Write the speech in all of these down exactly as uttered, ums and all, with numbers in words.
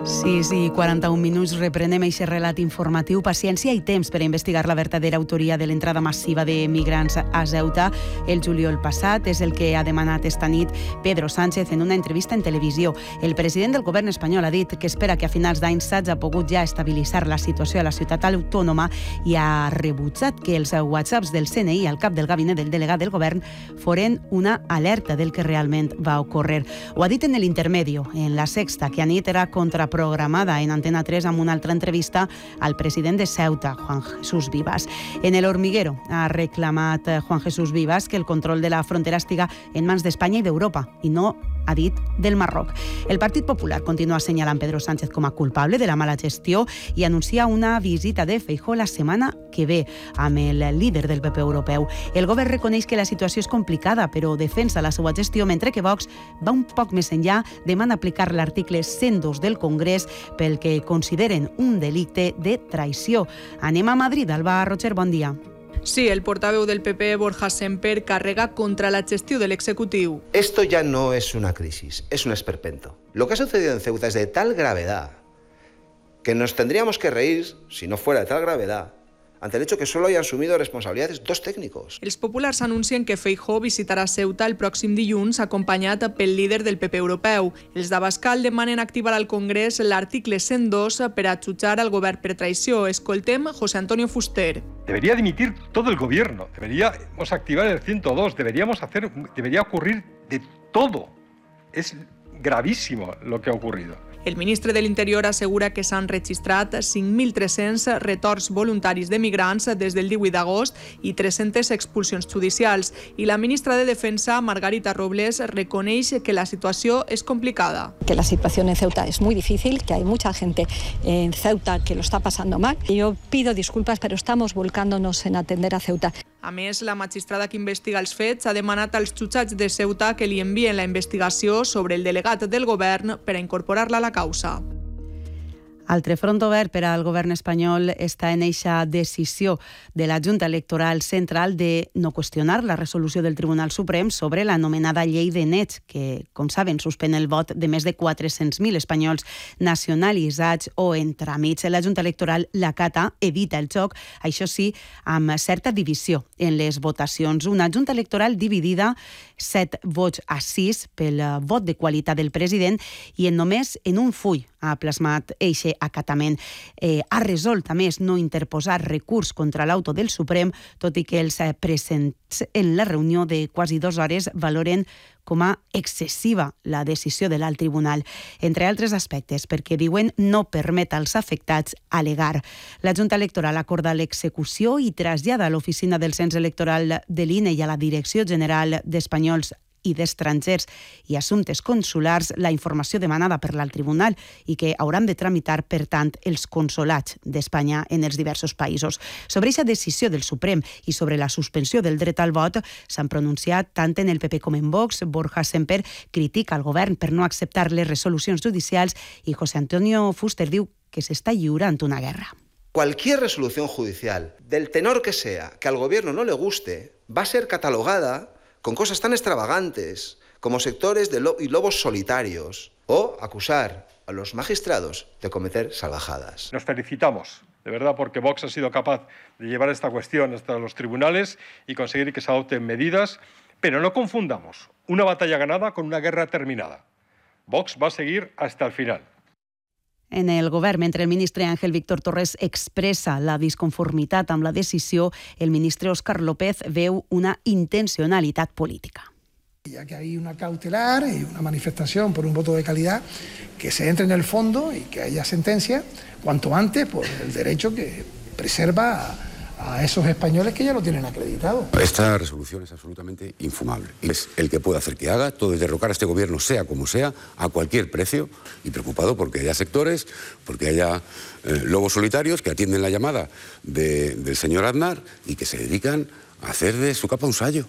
sis i quaranta-un minuts, reprenem aquest relat informatiu. Paciència i temps per a investigar la vertadera autoria de l'entrada massiva de migrants a Ceuta el juliol passat. És el que ha demanat esta nit Pedro Sánchez en una entrevista en televisió. El president del govern espanyol ha dit que espera que a finals d'any s'hagi pogut ja estabilitzar la situació a la ciutat autònoma i ha rebutjat que els whatsapps del C N I al cap del gabinet del delegat del govern foren una alerta del que realment va ocórrer. Ho ha dit en el Intermedio, en La Sexta, que a nit era contraprogramada en Antena tres amb una altra entrevista al president de Ceuta, Juan Jesús Vivas. En El Hormiguero ha reclamat Juan Jesús Vivas que el control de la frontera estiga en mans d'Espanya i d'Europa i no, ha dit, del Marroc. El Partit Popular continua assenyalant Pedro Sánchez com a culpable de la mala gestió i anuncia una visita de Feijóo la setmana que ve amb el líder del P P europeu. El govern reconeix que la situació és complicada, però defensa la seva gestió, mentre que Vox va un poc més enllà, demana aplicar l'article cent dos del Congrés pel que consideren un delicte de traïció. Anem a Madrid. Alba Rocher, bon dia. Sí, el portaveu del P P, Borja Semper, carrega contra la gestió del Executiu. Esto ya no es una crisis, es un esperpento. Lo que ha sucedido en Ceuta es de tal gravedad que nos tendríamos que reír, si no fuera de tal gravedad, ante el hecho que solo hayan asumido responsabilidades dos técnicos. Els populars anuncien que Feijóo visitarà Ceuta el pròxim dilluns, acompanyat pel líder del P P europeu. Els d'Abascal demanen activar al Congrés l'article cent dos per a jutjar al govern per traïció. Escoltem José Antonio Fuster. Debería dimitir todo el gobierno, deberíamos activar el ciento dos, deberíamos hacer, debería ocurrir de todo. Es gravísimo lo que ha ocurrido. El ministre de l'Interior assegura que s'han registrat cinc mil tres-cents retorns voluntaris de migrants des del divuit d'agost i tres-centes expulsions judicials. I la ministra de Defensa, Margarita Robles, reconeix que la situació és complicada. Que la situación en Ceuta es muy difícil, que hay mucha gente en Ceuta que lo está pasando mal. Yo pido disculpas, pero estamos volcándonos en atender a Ceuta. A més, la magistrada que investiga els fets ha demanat als jutjats de Ceuta que li envien la investigació sobre el delegat del govern per a incorporar-la a la causa. Altre front obert per al govern espanyol està en eixa decisió de la Junta Electoral Central de no qüestionar la resolució del Tribunal Suprem sobre l'anomenada llei de nets, que, com saben, suspèn el vot de més de quatre-cents mil espanyols nacionalitzats o entremig. La Junta Electoral l'acata, evita el xoc, això sí, amb certa divisió en les votacions. Una Junta Electoral dividida, set vots a sis pel vot de qualitat del president i en només en un full ha plasmat eixe acatament. Eh, ha resolt, a més, no interposar recurs contra l'auto del Suprem, tot i que els presents en la reunió de quasi dues hores valoren com a excessiva la decisió de l'alt tribunal, entre altres aspectes, perquè diuen no permet als afectats alegar. La Junta Electoral acorda l'execució i trasllada a l'oficina del cens electoral de l'I N E i a la Direcció General d'Espanyols i d'Estrangers i Assumptes Consulars la informació demanada per l'alt tribunal i que hauran de tramitar, per tant, els consolats d'Espanya en els diversos països. Sobre aquesta decisió del Suprem i sobre la suspensió del dret al vot s'han pronunciat tant en el P P com en Vox. Borja Semper critica el govern per no acceptar les resolucions judicials i José Antonio Fuster diu que s'està lliurant una guerra. Cualquier resolución judicial, del tenor que sea, que al gobierno no le guste, va a ser catalogada con cosas tan extravagantes como sectores de lo- y lobos solitarios, o acusar a los magistrados de cometer salvajadas. Nos felicitamos, de verdad, porque Vox ha sido capaz de llevar esta cuestión hasta los tribunales y conseguir que se adopten medidas, pero no confundamos una batalla ganada con una guerra terminada. Vox va a seguir hasta el final. En el govern, mentre el ministre Ángel Víctor Torres expressa la disconformitat amb la decisió, el ministre Óscar López veu una intencionalitat política. Ya que hay una cautelar y una manifestación por un voto de calidad, que se entre en el fondo y que haya sentencia cuanto antes por el derecho que preserva a, a esos españoles que ya lo tienen acreditado. Esta resolución es absolutamente infumable. Es el que puede hacer que haga, todo es derrocar a este gobierno, sea como sea, a cualquier precio, y preocupado porque haya sectores, porque haya eh, lobos solitarios que atienden la llamada de, del señor Aznar y que se dedican a hacer de su capa un sayo.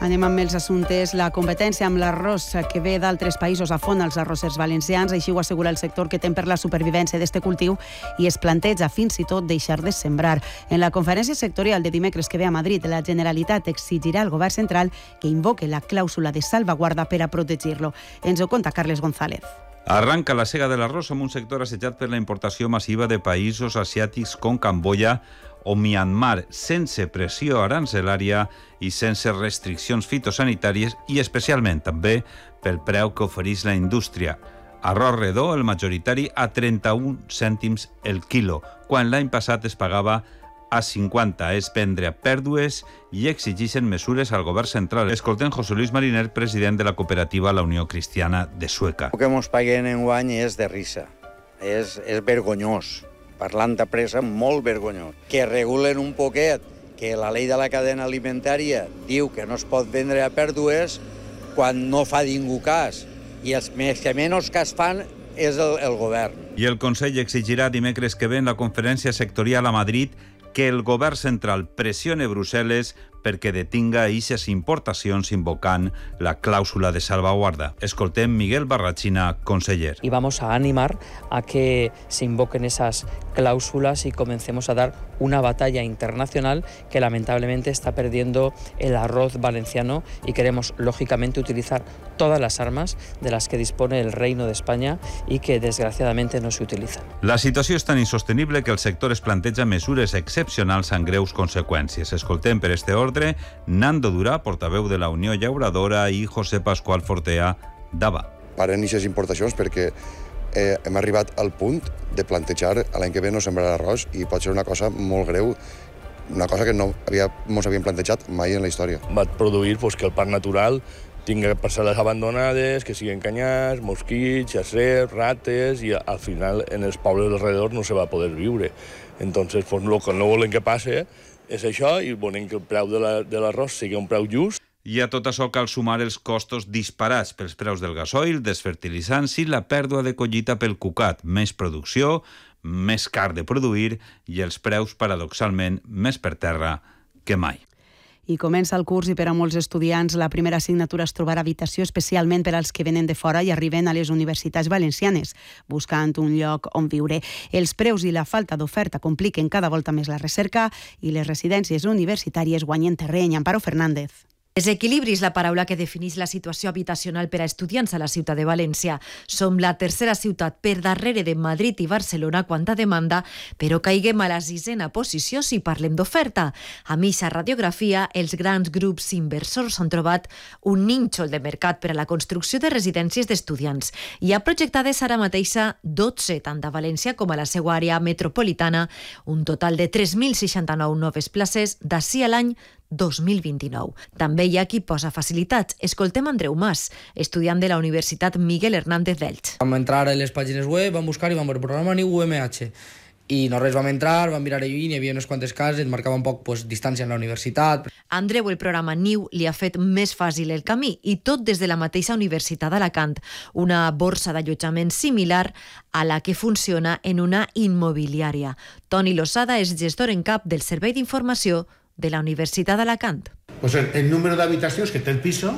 Anem amb els assumptes. La competència amb l'arròs que ve d'altres països afona els arrossers valencians, així ho assegura el sector que tem per la supervivència d'este cultiu i es planteja fins i tot deixar de sembrar. En la conferència sectorial de dimecres que ve a Madrid, la Generalitat exigirà al govern central que invoque la clàusula de salvaguarda per a protegir-lo. Ens ho conta Carles González. Arranca la sega de l'arròs amb un sector assetjat per la importació massiva de països asiàtics com Camboya o Myanmar, sense pressió arancelària i sense restriccions fitosanitàries i especialment també pel preu que ofereix la indústria. Arròs redó, el majoritari, a trenta-un cèntims el quilo, quan l'any passat es pagava a cinquanta. És prendre pèrdues i exigeixen mesures al govern central. Escoltem José Luis Mariner, president de la cooperativa La Unió Cristiana de Sueca. El que ens paguen enguany és de risa, és, és vergonyós. Parlant de pressa, molt vergonyós. Que regulen un poquet, que la llei de la cadena alimentària diu que no es pot vendre a pèrdues quan no fa ningú cas. I els que menys cas fan és el, el govern. I el Consell exigirà dimecres que ve en la conferència sectorial a Madrid que el govern central pressione Brussel·les perquè detinga eixes importacions invocant la clàusula de salvaguarda. Escoltem Miguel Barrachina, conseller. Y vamos a animar a que se invoquen esas cláusulas y comencemos a dar una batalla internacional que lamentablemente está perdiendo el arroz valenciano y queremos, lógicamente, utilizar todas las armas de las que dispone el Reino de España y que, desgraciadamente, no se utilizan. La situació és tan insostenible que el sector es planteja mesures excepcionals amb greus conseqüències. Escoltem per este ordre Nando Durà, portaveu de la Unió Llauradora, i José Pascual Fortea, d'A B A. Paren aquestes importacions perquè eh, hem arribat al punt de plantejar l'any que ve no sembrar arròs i pot ser una cosa molt greu, una cosa que no havia, mos havíem plantejat mai en la història. Va produir pues, que el parc natural tingui parcel·les abandonades, que siguin canyars, mosquits, jacers, rates, i al final en els pobles alrededor no se va poder viure. Entonces, pues, el que no volen que passe és això, i volem que el preu de l'arròs sigui un preu just. I a tot això cal sumar els costos disparats pels preus del gasoil, dels fertilitzants i la pèrdua de collita pel cucat, més producció, més car de produir i els preus, paradoxalment, més per terra que mai. I comença el curs i per a molts estudiants la primera assignatura es trobarà habitació especialment per als que venen de fora i arriben a les universitats valencianes, buscant un lloc on viure. Els preus i la falta d'oferta compliquen cada volta més la recerca i les residències universitàries guanyen terreny. Amparo Fernández. Desequilibri és la paraula que defineix la situació habitacional per a estudiants a la ciutat de València. Som la tercera ciutat per darrere de Madrid i Barcelona quant a demanda, però caiguem a la sisena posició si parlem d'oferta. A mitja radiografia, els grans grups inversors han trobat un nínxol de mercat per a la construcció de residències d'estudiants. Hi ha projectades ara mateixa dotze, tant a València com a la seva àrea metropolitana, un total de tres mil seixanta-nou noves places d'ací a l'any dos mil vint-i-nou. També hi ha qui posa facilitats. Escoltem Andreu Mas, estudiant de la Universitat Miguel Hernández d'Elx. Vam entrar a les pàgines web, vam buscar i vam veure programa Niu U M H. I no res, vam entrar, vam mirar allà, hi havia unes quantes cases, et marcava un poc pues, distància en la universitat. Andreu, el programa Niu li ha fet més fàcil el camí, i tot des de la mateixa Universitat d'Alacant, una borsa d'allotjament similar a la que funciona en una immobiliària. Toni Losada és gestor en cap del Servei d'Informació de la Universitat d'Alacant. Pues el, el número de habitacions que té el piso,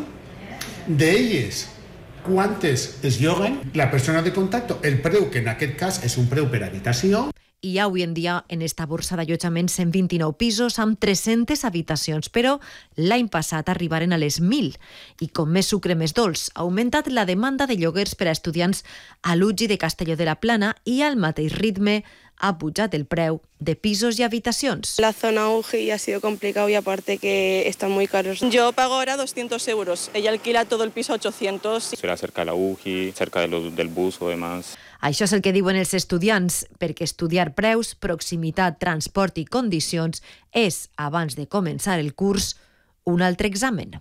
de elles, quantes es lloguen, la persona de contacto, el preu, que en aquest cas és un preu per habitació. Hi ha avui en dia en esta borsa d'allotjament cent vint-i-nou pisos amb tres-centes habitacions, però l'any passat arribaren a les mil. I com més sucre més dolç, ha augmentat la demanda de lloguers per a estudiants a l'U G I de Castelló de la Plana i al mateix ritme ha pujat el preu de pisos y habitaciones. La zona U G I ha sido complicado y aparte que están muy caros. Yo pago ahora doscientos euros, ella alquila todo el piso a ochocientos. Será cerca de la U G I, cerca de lo, del bus o demás. Això és el que diuen els estudiants, perquè estudiar preus, proximitat, transport i condicions és, abans de començar el curs, un altre examen.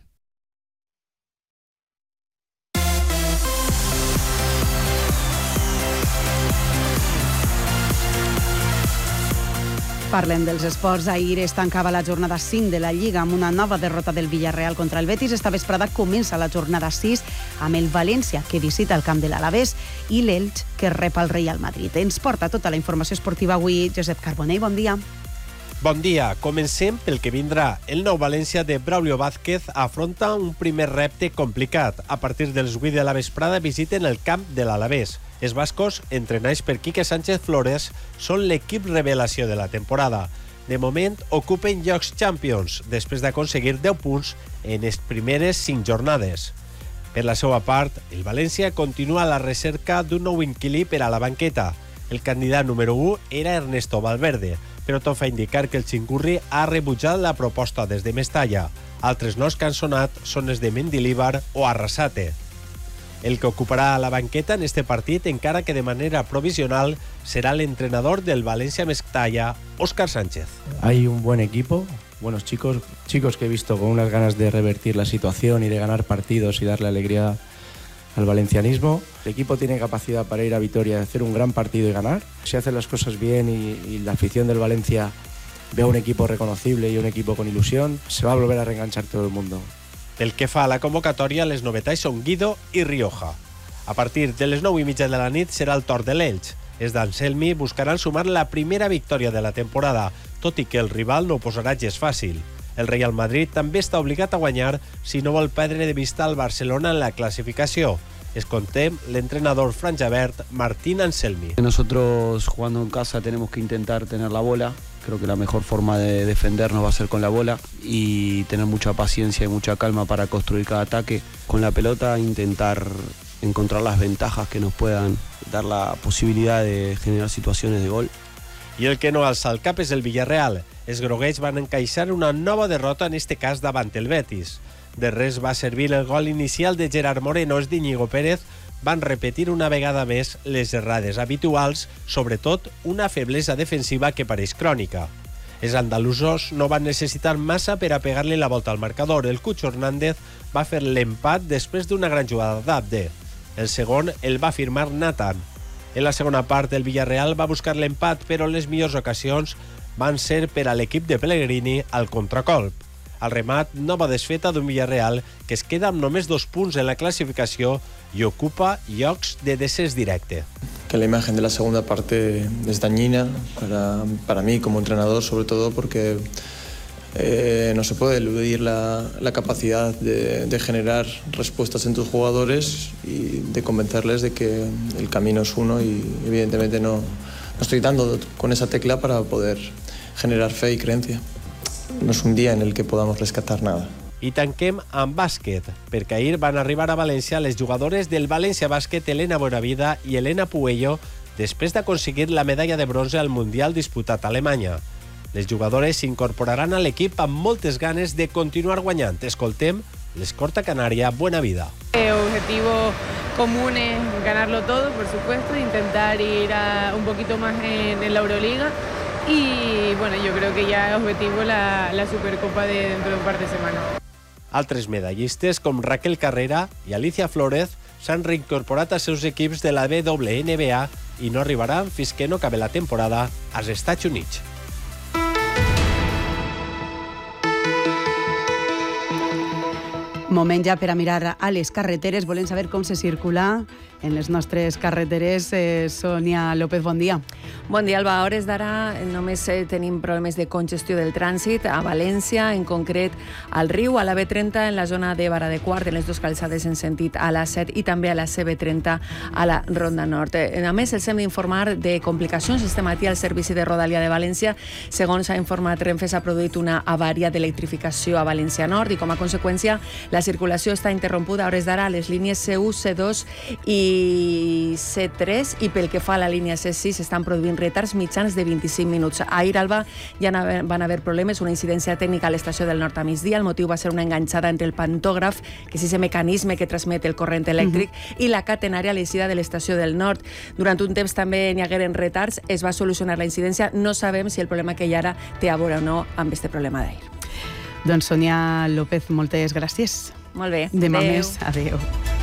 Parlem dels esports. Ahir es tancava la jornada cinc de la Lliga amb una nova derrota del Villarreal contra el Betis. Esta vesprada comença la jornada sis amb el València, que visita el camp de l'Alavés, i l'Elx, que rep el Real Madrid. Ens porta tota la informació esportiva avui Josep Carbonell. Bon dia. Bon dia. Comencem pel que vindrà. El nou València de Braulio Vázquez afronta un primer repte complicat. A partir dels vuit de la vesprada visiten el camp de l'Alavés. Els bascos, entrenats per Quique Sánchez Flores, són l'equip revelació de la temporada. De moment, ocupen llocs Champions, després d'aconseguir deu punts en les primeres cinc jornades. Per la seva part, el València continua a la recerca d'un nou inquilí per a la banqueta. El candidat número u era Ernesto Valverde, però tot fa indicar que el xingurri ha rebutjat la proposta des de Mestalla. Altres noms que han sonat són els de Mendilibar o Arrasate. El que ocuparà la banqueta en este partit, encara que de manera provisional, será el entrenador del Valencia Mestalla, Óscar Sánchez. Hay un buen equipo, buenos chicos, chicos que he visto con unas ganas de revertir la situación y de ganar partidos y darle alegría al valencianismo. El equipo tiene capacidad para ir a Vitoria, hacer un gran partido y ganar. Si hacen las cosas bien y, y la afición del Valencia ve a un equipo reconocible y un equipo con ilusión, se va a volver a reenganchar todo el mundo. Pel que fa a la convocatòria, les novetats són Guido i Rioja. A partir de les nou i mitja de la nit serà el torn de l'Elx. Els d'Anselmi buscaran sumar la primera victòria de la temporada, tot i que el rival no ho posarà gens fàcil. El Real Madrid també està obligat a guanyar si no vol perdre de vista al Barcelona en la clasificació. Escoltem l'entrenador franjaverd Martín Anselmi. Nosotros jugando en casa tenemos que intentar tener la bola. Creo que la mejor forma de defendernos va a ser con la bola y tener mucha paciencia y mucha calma para construir cada ataque. Con la pelota intentar encontrar las ventajas que nos puedan dar la posibilidad de generar situaciones de gol. I el que no alça el cap és el Villarreal. Els groguets van encaixar una nova derrota, en este cas davant el Betis. De res va servir el gol inicial de Gerard Moreno. Els d'Iñigo Pérez van repetir una vegada més les errades habituals, sobretot una feblesa defensiva que pareix crònica. Els andalusos no van necessitar massa per a pegar-li la volta al marcador. El Cucho Hernández va fer l'empat després d'una gran jugada d'Abde. El segon el va firmar Nathan. En la segona part, el Villarreal va buscar l'empat, però les millors ocasions van ser per a l'equip de Pellegrini al contracolp. Al remat, nova desfeta d'un Villarreal que es queda amb només dos punts en la clasificació y ocupa llocs de descens directe. Que la imagen de la segunda parte es dañina para, para mí como entrenador, sobre todo porque eh, no se puede eludir la, la capacidad de, de generar respuestas en tus jugadores y de convencerles de que el camino es uno y evidentemente no, no estoy dando con esa tecla para poder generar fe y creencia. No es un día en el que podamos rescatar nada. I tanquem amb bàsquet, perquè ahir van arribar a València les jugadores del València Bàsquet Elena Buenavida i Elena Puello després d'aconseguir la medalla de bronze al Mundial disputat a Alemanya. Les jugadores s'incorporaran a l'equip amb moltes ganes de continuar guanyant. Escoltem l'escorta canària Buenavida. El objetivo común es ganarlo todo, por supuesto, intentar ir a un poquito más en, en la Euroliga. Y bueno, yo creo que ya objetivo la, la Supercopa de dentro de un par de semanas. Altres medallistes com Raquel Carrera i Alicia Flórez s'han reincorporat als seus equips de la W N B A i no arribaran fins que no acabe la temporada als Estats Units. Moment ja per a mirar a les carreteres. Volem saber com se circula en les nostres carreteres. Eh, Sònia López, bon dia. Bon dia, Alba. A hores d'ara només eh, tenim problemes de congestió del trànsit a València, en concret al Riu, a la B trenta, en la zona de Vara de Quart, en les dues calçades en sentit a l'A set i també a la C B trenta a la Ronda Nord. Eh, a més, els hem d'informar de complicacions. Este matí al servici de Rodalia de València, segons s'ha informat Renfe, s'ha produït una avària d'electrificació a València Nord i com a conseqüència la circulació està interrompuda a hores d'ara a les línies C u, C dos i C tres i pel que fa a la línia C sis estan produint retards mitjans de vint-i-cinc minuts. Ahir, Alba, ja van haver problemes, una incidència tècnica a l'estació del Nord a migdia. El motiu va ser una enganxada entre el pantògraf, que és aquest mecanisme que transmet el corrent elèctric, uh-huh. i la catenària a l'eixida de l'estació del Nord. Durant un temps també n'hi hagueren retards, es va solucionar la incidència. No sabem si el problema que hi ha ara té a veure o no amb aquest problema d'ahir. Doncs Sònia López, moltes gràcies. Molt bé. Demà Adeu. més. Adéu.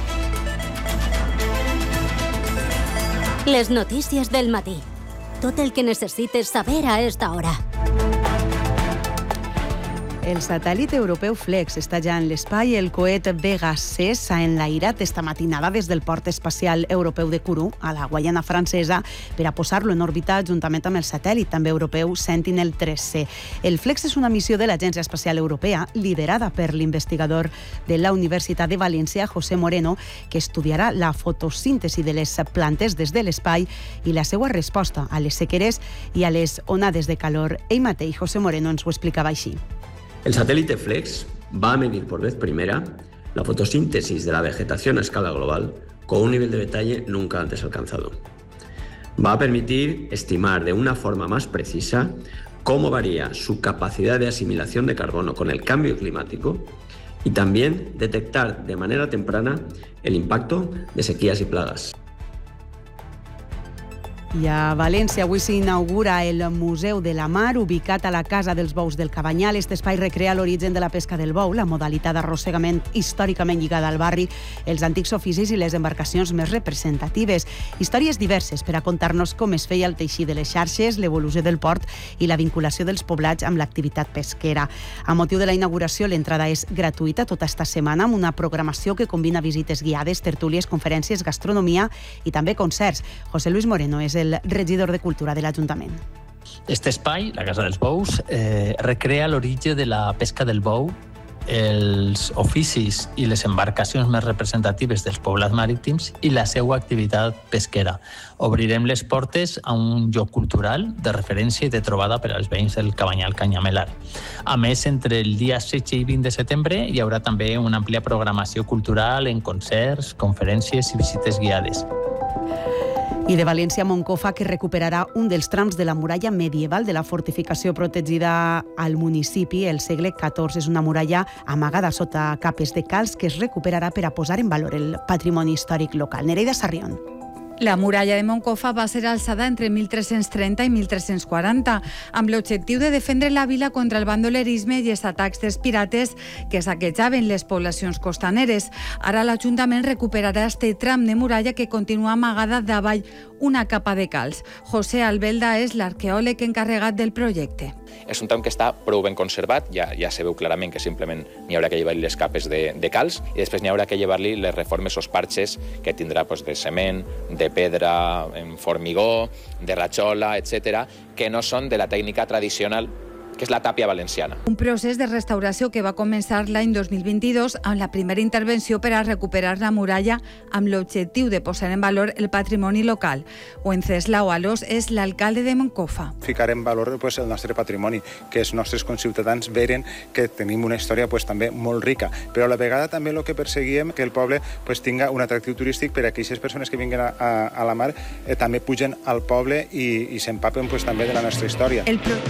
Les notícies del matí. Tot el que necessites saber a esta hora. El satèl·lit europeu Flex està ja en l'espai. El coet Vega C s'ha enlairat esta matinada des del port espacial europeu de Kourou, a la Guaiana francesa, per a posar-lo en òrbita juntament amb el satèl·lit també europeu Sentinel tres C. El Flex és una missió de l'Agència Espacial Europea liderada per l'investigador de la Universitat de València, José Moreno, que estudiarà la fotosíntesi de les plantes des de l'espai i la seva resposta a les sequeres i a les onades de calor. Ell mateix, José Moreno, ens ho explicava així. El satélite Flex va a medir por vez primera la fotosíntesis de la vegetación a escala global con un nivel de detalle nunca antes alcanzado. Va a permitir estimar de una forma más precisa cómo varía su capacidad de asimilación de carbono con el cambio climático y también detectar de manera temprana el impacto de sequías y plagas. I a València avui s'inaugura el Museu de la Mar, ubicat a la Casa dels Bous del Cabanyal. Aquest espai recrea l'origen de la pesca del bou, la modalitat d'arrossegament històricament lligada al barri, els antics oficis i les embarcacions més representatives. Històries diverses per a contar-nos com es feia el teixir de les xarxes, l'evolució del port i la vinculació dels poblats amb l'activitat pesquera. A motiu de la inauguració, l'entrada és gratuïta tota esta setmana amb una programació que combina visites guiades, tertúlies, conferències, gastronomia i també concerts. José Luis Moreno és el regidor de Cultura de l'Ajuntament. Este espai, la Casa dels Bous, eh, recrea l'origen de la pesca del bou, els oficis i les embarcacions més representatives dels poblats marítims i la seva activitat pesquera. Obrirem les portes a un lloc cultural de referència i de trobada per als veïns del Cabanyal Canyamelar. A més, entre el dia setze i vint de setembre hi haurà també una àmplia programació cultural en concerts, conferències i visites guiades. I de València a Moncofa, que recuperarà un dels trams de la muralla medieval de la fortificació protegida al municipi. El segle catorze és una muralla amagada sota capes de calç que es recuperarà per a posar en valor el patrimoni històric local. Nereida Sarrión. La muralla de Moncofa va ser alçada entre mil tres-cents trenta i mil tres-cents quaranta, amb l'objectiu de defendre la vila contra el bandolerisme i els atacs dels pirates que saquejaven les poblacions costaneres. Ara l'Ajuntament recuperarà este tram de muralla que continua amagada davall una capa de calç. José Albelda és l'arqueòleg encarregat del projecte. És un tram que està prou ben conservat, ja, ja se veu clarament que simplement n'hi haurà que llevar-li les capes de, de calç i després n'hi haurà que llevar-li les reformes o parxes que tindrà pues, de cement, de pedra, en formigó, de rajola, etcètera, que no són de la tècnica tradicional, que és la tàpia valenciana. Un procés de restauració que va començar l'any dos mil vint-i-dos amb la primera intervenció per a recuperar la muralla amb l'objectiu de posar en valor el patrimoni local. Wenceslau Alós és l'alcalde de Moncofa. Ficar en valor pues, el nostre patrimoni, que els nostres conciutadans veren que tenim una història pues, també molt rica, però a la vegada també el que perseguíem que el poble pues, tinga un atractiu turístic per a aquelles persones que vinguen a, a, a la mar eh, també pugen al poble i, i s'empapen pues, també de la nostra història. El pro...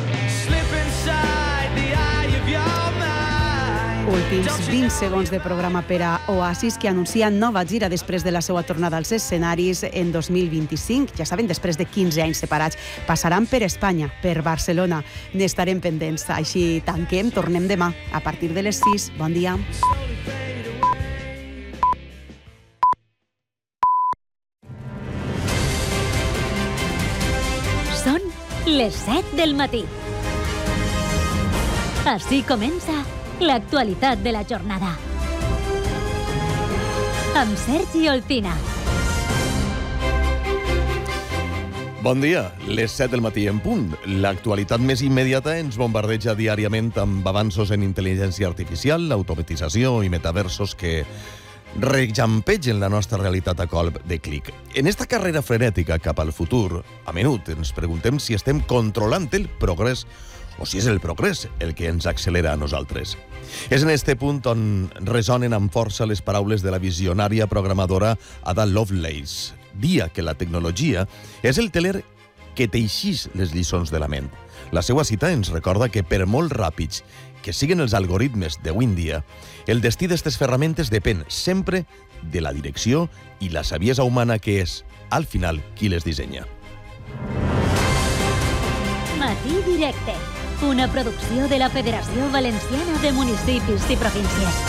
Últims vint segons de programa per a Oasis, que anuncia nova gira després de la seva tornada als escenaris en dos mil vint-i-cinc. Ja saben, després de quinze anys separats. Passaran per Espanya, per Barcelona. N'estarem pendents. Així tanquem, tornem demà a partir de les sis. Bon dia. Són les set del matí. Així comença l'actualitat de la jornada. Amb Sergi Olpina. Bon dia, les set del matí en punt. L'actualitat més immediata ens bombardeja diàriament amb avanços en intel·ligència artificial, automatització i metaversos que rejampegen la nostra realitat a colp de clic. En esta carrera frenètica cap al futur, a menut ens preguntem si estem controlant el progrés o si és el progrés el que ens accelera a nosaltres. És en este punt on resonen amb força les paraules de la visionària programadora Ada Lovelace. Dia que la tecnologia és el teler que teixís les lliçons de la ment. La seva cita ens recorda que per molt ràpids que siguen els algoritmes d'avui en dia, el destí d'aquestes ferramentes depèn sempre de la direcció i la saviesa humana que és, al final, qui les dissenya. Matí Directe, una producció de la Federació Valenciana de Municipis i Províncies.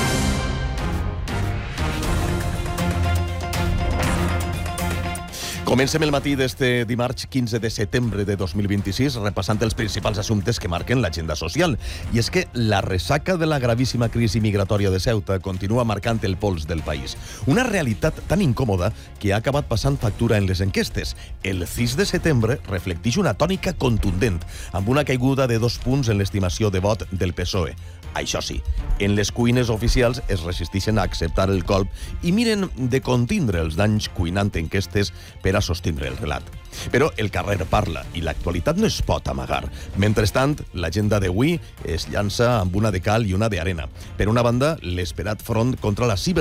Comencem el matí d'este dimarts quinze de setembre de dos mil vint-i-sis repassant els principals assumptes que marquen l'agenda social. I és que la ressaca de la gravíssima crisi migratòria de Ceuta continua marcant el pols del país. Una realitat tan incòmoda que ha acabat passant factura en les enquestes. El sis de setembre reflecteix una tònica contundent, amb una caiguda de dos punts en l'estimació de vot del P S O E. Això sí, en les cuines oficials es resisteixen a acceptar el colp i miren de contindre els danys cuinant enquestes per a sostindre el relat. Però el carrer parla i l'actualitat no es pot amagar. Mentrestant, l'agenda d'avui es llança amb una de cal i una d'arena. Per una banda, l'esperat front contra la ciberseguretat